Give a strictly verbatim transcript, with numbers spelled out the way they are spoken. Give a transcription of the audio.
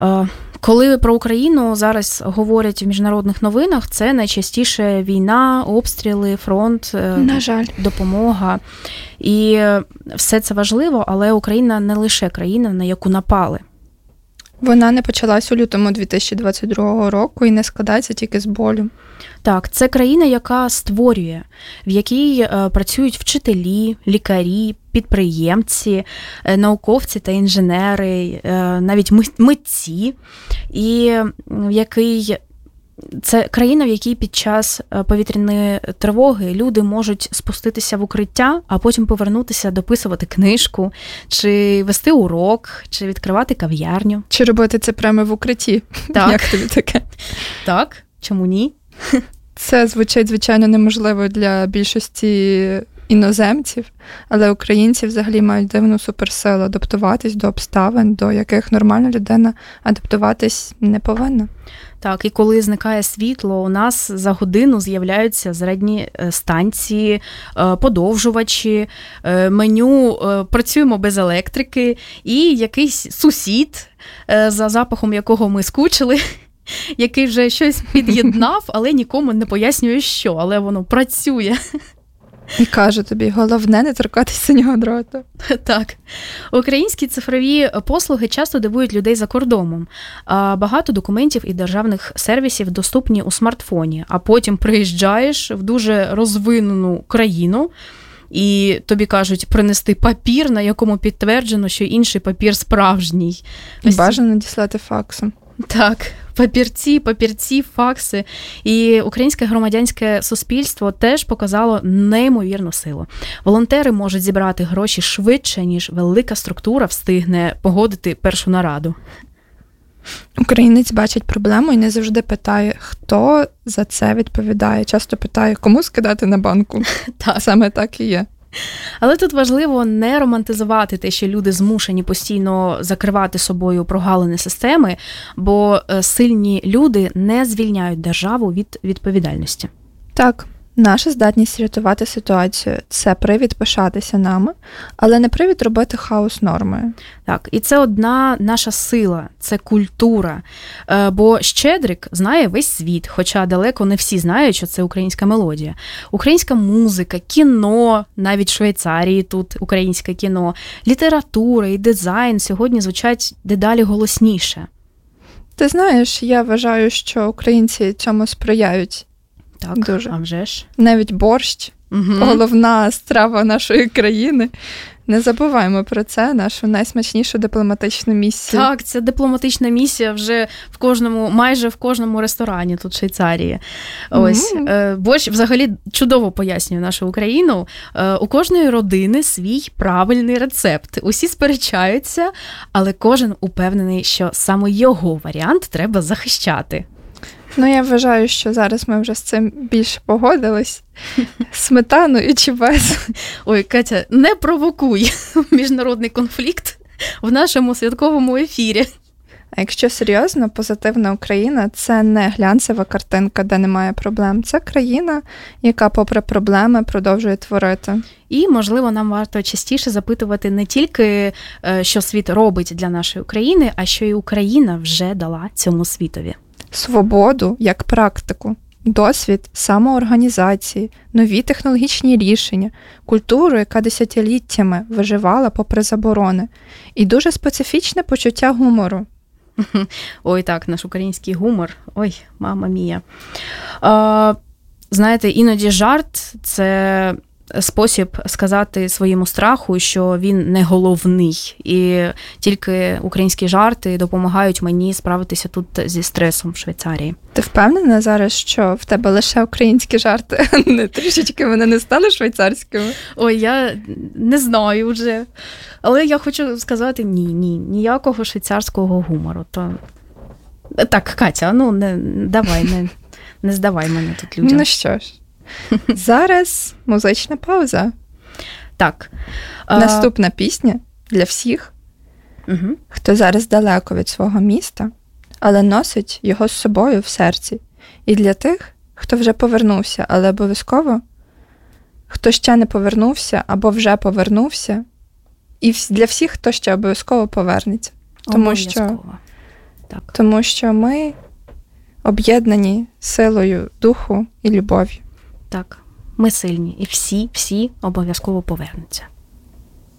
Коли про Україну зараз говорять в міжнародних новинах, це найчастіше війна, обстріли, фронт, на жаль, допомога. І все це важливо, але Україна не лише країна, на яку напали. Вона не почалась у лютому дві тисячі двадцять другого року і не складається тільки з болю. Так, це країна, яка створює, в якій е, працюють вчителі, лікарі, підприємці, е, науковці та інженери, е, навіть митці, і в який це країна, в якій під час повітряної тривоги люди можуть спуститися в укриття, а потім повернутися, дописувати книжку, чи вести урок, чи відкривати кав'ярню. Чи робити це прямо в укритті. Так. Як тобі таке? Так, чому ні? Це звучить, звичайно, неможливо для більшості іноземців, але українці взагалі мають дивну суперсилу адаптуватись до обставин, до яких нормальна людина адаптуватись не повинна. Так, і коли зникає світло, у нас за годину з'являються зарядні станції, подовжувачі, меню «Працюємо без електрики» і якийсь сусід, за запахом якого ми скучили, який вже щось під'єднав, але нікому не пояснює, що, але воно працює. І каже тобі, головне не торкатись синього дроту. Так. Українські цифрові послуги часто дивують людей за кордоном. Багато документів і державних сервісів доступні у смартфоні, а потім приїжджаєш в дуже розвинену країну, і тобі кажуть принести папір, на якому підтверджено, що інший папір справжній. І бажано надіслати факсом. Так, папірці, папірці, факси. І українське громадянське суспільство теж показало неймовірну силу. Волонтери можуть зібрати гроші швидше, ніж велика структура встигне погодити першу нараду. Українець бачить проблему і не завжди питає, хто за це відповідає. Часто питає, кому скидати на банку. Так. Саме так і є. Але тут важливо не романтизувати те, що люди змушені постійно закривати собою прогалини системи, бо сильні люди не звільняють державу від відповідальності. Так, наша здатність рятувати ситуацію – це привід пишатися нами, але не привід робити хаос нормою. Так, і це одна наша сила, це культура. Бо Щедрик знає весь світ, хоча далеко не всі знають, що це українська мелодія. Українська музика, кіно, навіть в Швейцарії тут українське кіно, література і дизайн сьогодні звучать дедалі голосніше. Ти знаєш, я вважаю, що українці цьому сприяють. Так, дуже. А вже ж. Навіть борщ, угу. Головна страва нашої країни. Не забуваємо про це, нашу найсмачнішу дипломатичну місію. Так, ця дипломатична місія вже в кожному, майже в кожному ресторані тут в Швейцарії. Ось. Mm-hmm. Борщ взагалі чудово пояснює нашу Україну. У кожної родини свій правильний рецепт. Усі сперечаються, але кожен упевнений, що саме його варіант треба захищати. Ну, я вважаю, що зараз ми вже з цим більше погодились. Сметаною чи без. Ой, Катя, не провокуй міжнародний конфлікт в нашому святковому ефірі. А якщо серйозно, позитивна Україна – це не глянцева картинка, де немає проблем. Це країна, яка попри проблеми продовжує творити. І, можливо, нам варто частіше запитувати не тільки, що світ робить для нашої України, а що і Україна вже дала цьому світові. Свободу як практику, досвід самоорганізації, нові технологічні рішення, культуру, яка десятиліттями виживала попри заборони, і дуже специфічне почуття гумору. Ой, так, наш український гумор. Ой, мама мія. А, знаєте, іноді жарт – це спосіб сказати своєму страху, що він не головний. І тільки українські жарти допомагають мені справитися тут зі стресом в Швейцарії. Ти впевнена зараз, що в тебе лише українські жарти, не трішечки вони не стали швейцарськими? Ой, я не знаю вже. Але я хочу сказати, ні, ні, ніякого швейцарського гумору. То... Так, Катя, ну не, давай, не, не здавай мене тут людям. Ну що ж. Зараз музична пауза. Так. Наступна пісня для всіх, угу. хто зараз далеко від свого міста, але носить його з собою в серці. І для тих, хто вже повернувся, але обов'язково, хто ще не повернувся або вже повернувся, і для всіх, хто ще обов'язково повернеться. Тому що Так. Тому що ми об'єднані силою духу і любові. Так, ми сильні, і всі, всі обов'язково повернуться.